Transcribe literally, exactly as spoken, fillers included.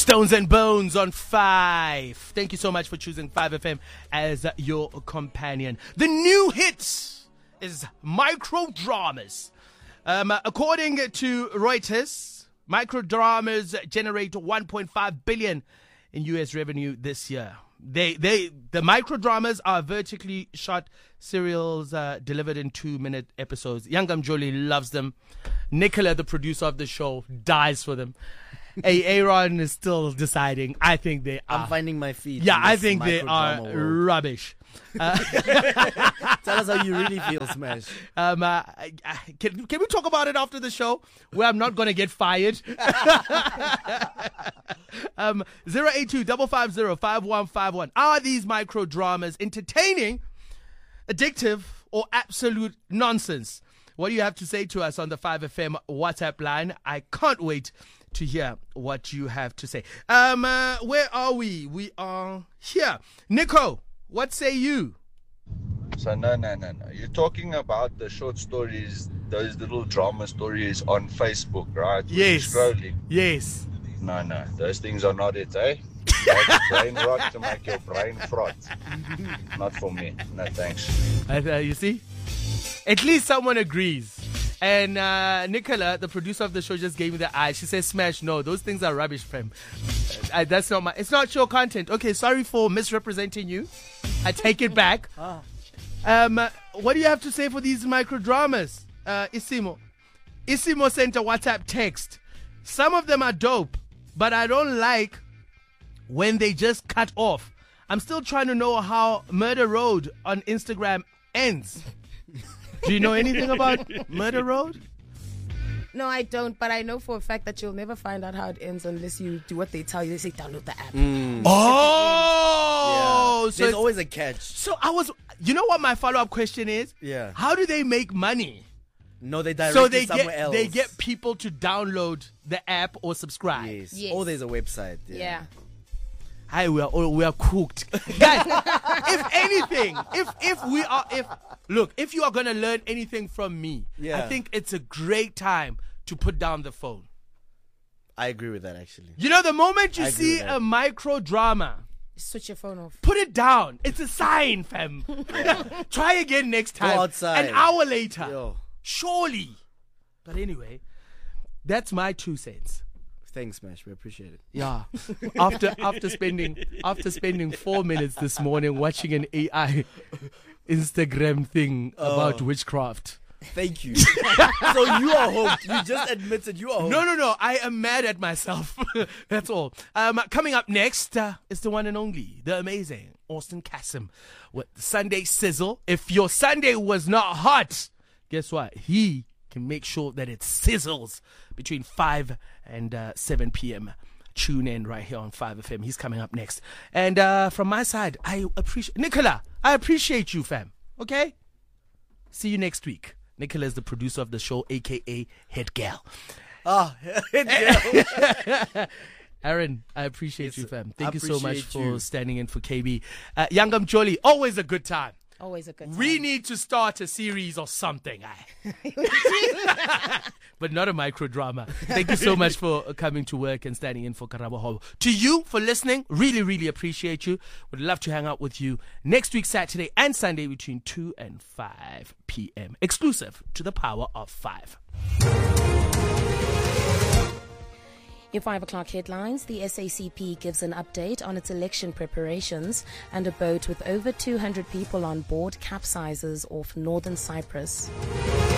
Stones and Bones on five. Thank you so much for choosing five F M as your companion. The new hit is Microdramas. Um, according to Reuters, Microdramas generate one point five billion in U S revenue this year. They, they, the microdramas are vertically shot serials uh, delivered in two-minute episodes. Yangam Jolie loves them. Nicola, the producer of the show, dies for them. Hey, Aaron is still deciding. I think they are. I'm finding my feet. Yeah, I think they are world. rubbish. Uh, Tell us how you really feel, Smash. Um, uh, can, can we talk about it after the show where I'm not going to get fired? um, zero eight two five five zero five one five one. Are these micro dramas entertaining, addictive, or absolute nonsense? What do you have to say to us on the five F M WhatsApp line? I can't wait to hear what you have to say. Um, uh, where are we? We are here. Nico, what say you? So no, no, no, no. You're talking about the short stories, those little drama stories on Facebook, right? When Yes. you're scrolling. Yes. No, no. Those things are not it, eh? Like brain rot to make your brain frot. Not for me. No, thanks. Uh, you see? At least someone agrees. And uh, Nicola, the producer of the show, just gave me the eye. She says, "Smash, no, those things are rubbish, fam. Uh, that's not my. It's not your content." Okay, sorry for misrepresenting you. I take it back. Um, uh, what do you have to say for these micro dramas, uh, Isimo? Isimo sent a WhatsApp text. Some of them are dope, but I don't like when they just cut off. I'm still trying to know how Murder Road on Instagram ends. Do you know anything about Murder Road? No, I don't, but I know for a fact that you'll never find out how it ends unless you do what they tell you. They say download the app. Mm. Oh! Yeah. So There's it's- always a catch. So I was, you know what my follow-up question is? Yeah. How do they make money? No, they direct So you they somewhere get else. they get people to download the app or subscribe. Yes. Yes. Or there's a website. Yeah. Yeah. Hi, we are all, we are cooked, guys. If anything, if if we are, if look, if you are gonna learn anything from me, Yeah. I think it's a great time to put down the phone. I agree with that, actually. You know, the moment you I agree see with that. a micro drama, Switch your phone off. put it down. It's a sign, fam. Try again next time. outside. An hour later. Yo. Surely. But anyway, that's my two cents. Thanks, Smash. We appreciate it. Yeah. After after spending after spending four minutes this morning watching an A I Instagram thing about witchcraft. Thank you. So you are hooked. You just admitted you are hooked. No, no, no. I am mad at myself. That's all. Um, coming up next uh, is the one and only, the amazing Austin Kasim with Sunday Sizzle. If your Sunday was not hot, guess what? He can make sure that it sizzles between five and uh, seven p.m. Tune in right here on five F M. He's coming up next. And uh, from my side, I appreciate... Nicola, I appreciate you, fam. Okay? See you next week. Nicola is the producer of the show, a k a. Head Gal. Ah, yeah. Aaron, I appreciate Yes, you, fam. Thank you so much appreciate for you. standing in for K B. Uh, Yangam Jolie, always a good time. Always a good time. We need to start a series or something. aye. But not a micro drama. Thank you so much for coming to work and standing in for Karabo Hall. To you for listening, really, really appreciate you. Would love to hang out with you next week, Saturday and Sunday between two and five p.m. Exclusive to the Power of Five. Your five o'clock headlines. The S A C P gives an update on its election preparations, and a boat with over two hundred people on board capsizes off northern Cyprus.